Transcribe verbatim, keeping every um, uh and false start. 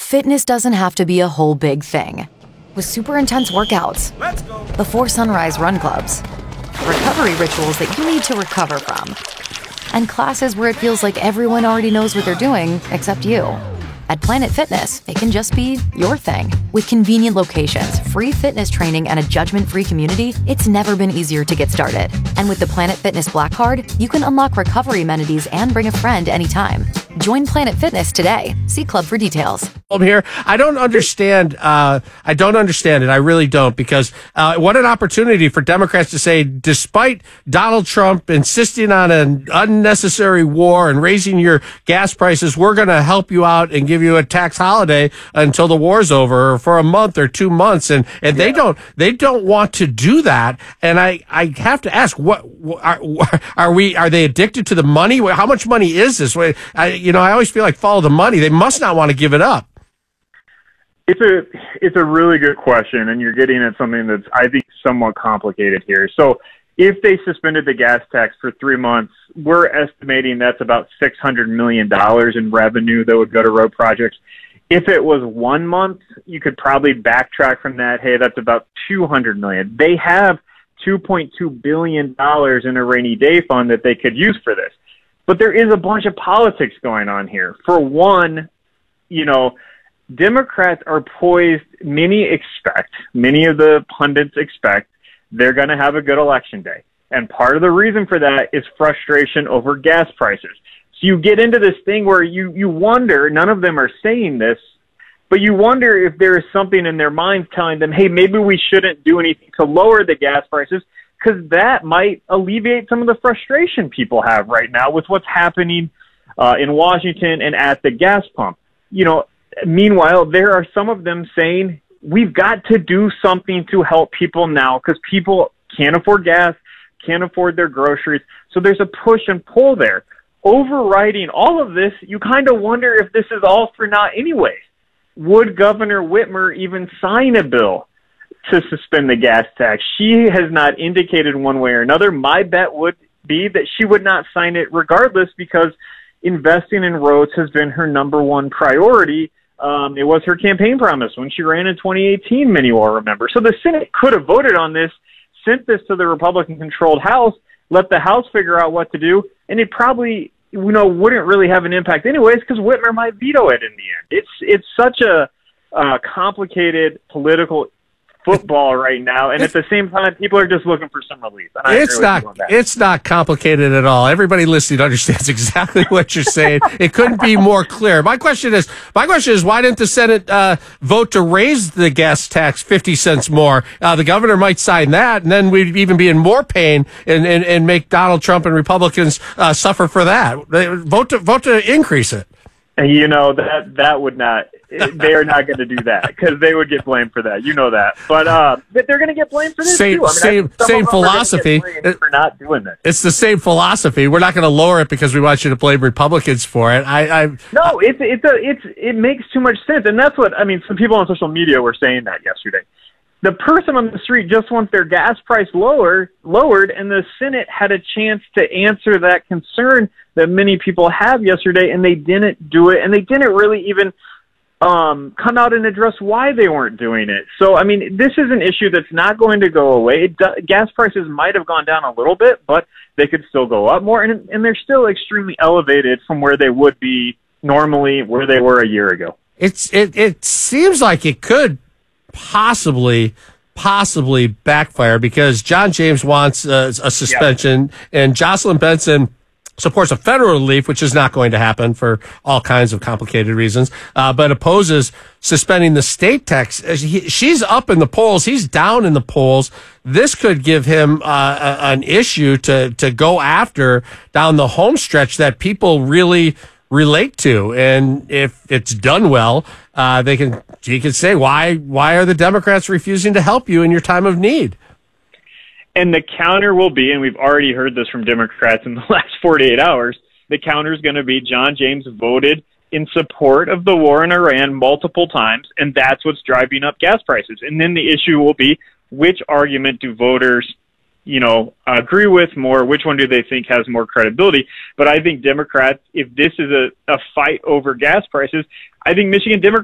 Fitness doesn't have to be a whole big thing. With super intense workouts, Let's go. before sunrise run clubs, recovery rituals that you need to recover from, and classes where it feels like everyone already knows what they're doing except you. At Planet Fitness, it can just be your thing. With convenient locations, free fitness training, and a judgment-free community, it's never been easier to get started. And with the Planet Fitness Black Card, you can unlock recovery amenities and bring a friend anytime. Join Planet Fitness today. See Club for details. I'm here. I don't understand. Uh, I don't understand it. I really don't, because uh, what an opportunity for Democrats to say, despite Donald Trump insisting on an unnecessary war and raising your gas prices, we're going to help you out and give you a tax holiday until the war's over, or for a month or two months. And, and they don't, they don't want to do that. And I, I have to ask, what, are, are we, are they addicted to the money? How much money is this? I, you know, I always feel like follow the money. They must not want to give it up. It's a it's a really good question, and you're getting at something that's, I think, somewhat complicated here. So if they suspended the gas tax for three months, we're estimating that's about six hundred million dollars in revenue that would go to road projects. If it was one month, you could probably backtrack from that. Hey, that's about two hundred million dollars. They have two point two billion dollars in a rainy day fund that they could use for this. But there is a bunch of politics going on here. For one, you know, Democrats are poised, many expect, many of the pundits expect, they're going to have a good election day. And part of the reason for that is frustration over gas prices. So you get into this thing where you, you wonder, none of them are saying this, but you wonder if there is something in their minds telling them, hey, maybe we shouldn't do anything to lower the gas prices, because that might alleviate some of the frustration people have right now with what's happening uh, in Washington and at the gas pump. You know, meanwhile, there are some of them saying, we've got to do something to help people now because people can't afford gas, can't afford their groceries. So there's a push and pull there. Overriding all of this, you kind of wonder if this is all for naught anyway. Would Governor Whitmer even sign a bill to suspend the gas tax? She has not indicated one way or another. My bet would be that she would not sign it regardless, because investing in roads has been her number one priority. Um, it was her campaign promise when she ran in twenty eighteen, many will remember. So the Senate could have voted on this, sent this to the Republican-controlled House, let the House figure out what to do, and it probably, you know, wouldn't really have an impact anyways, because Whitmer might veto it in the end. It's it's such a uh, complicated political football right now, and at the same time, people are just looking for some relief. And I it's not it's not complicated at all. Everybody listening understands exactly what you're saying. It couldn't be more clear. My question is, my question is, why didn't the Senate uh, vote to raise the gas tax fifty cents more? Uh, the governor might sign that, and then we'd even be in more pain and and, and make Donald Trump and Republicans uh, suffer for that. They vote to vote to increase it. You know, that that would not, they are not going to do that, because they would get blamed for that. You know that. But uh, but they're going to get blamed for this, same, too. I mean, same same philosophy. For not doing this. It's the same philosophy. We're not going to lower it because we want you to blame Republicans for it. I, I No, it's, it's a, it's, it makes too much sense. And that's what, I mean, some people on social media were saying that yesterday. The person on the street just wants their gas price lower, lowered, and the Senate had a chance to answer that concern that many people have yesterday, and they didn't do it, and they didn't really even um, come out and address why they weren't doing it. So, I mean, this is an issue that's not going to go away. It do, gas prices might have gone down a little bit, but they could still go up more, and, and they're still extremely elevated from where they would be normally, where they were a year ago. It's it it seems like it could possibly possibly backfire, because John James wants uh, a suspension, yeah. and Jocelyn Benson supports a federal relief, which is not going to happen for all kinds of complicated reasons, uh, but opposes suspending the state tax. He, she's up in the polls. He's down in the polls. This could give him uh, a, an issue to to go after down the home stretch that people really relate to. And if it's done well, uh, they can, he can say, why, why are the Democrats refusing to help you in your time of need? And the counter will be, and we've already heard this from Democrats in the last forty-eight hours, the counter is going to be John James voted in support of the war in Iran multiple times, and that's what's driving up gas prices. And then the issue will be, which argument do voters you know, agree with more? Which one do they think has more credibility? But I think Democrats, if this is a, a fight over gas prices, I think Michigan Democrats